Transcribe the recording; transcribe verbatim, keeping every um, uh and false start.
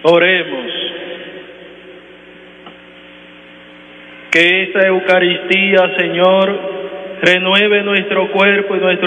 Oremos. Que esta Eucaristía, Señor, renueve nuestro cuerpo y nuestro